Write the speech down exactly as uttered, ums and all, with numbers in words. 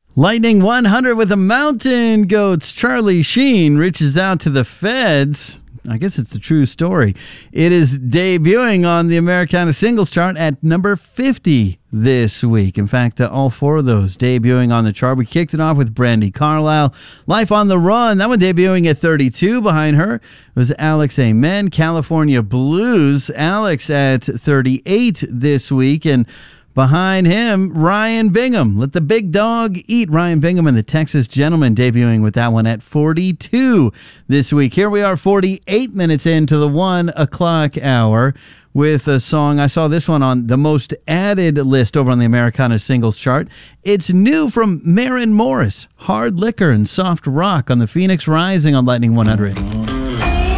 Lightning one hundred with the Mountain Goats. Charlie Sheen reaches out to the feds. I guess it's the true story. It is debuting on the Americana Singles Chart at number fifty this week. In fact, uh, all four of those debuting on the chart. We kicked it off with Brandi Carlile. Life on the Run, that one debuting at thirty-two. Behind her was Alex Amen. California Blues, Alex at thirty-eight this week. And behind him, Ryan Bingham. Let the Big Dog Eat. Ryan Bingham and the Texas Gentlemen debuting with that one at forty-two this week. Here we are forty-eight minutes into the one o'clock hour with a song. I saw this one on the most added list over on the Americana Singles Chart. It's new from Maren Morris. Hard Liquor and Soft Rock on the Phoenix Rising on Lightning one hundred.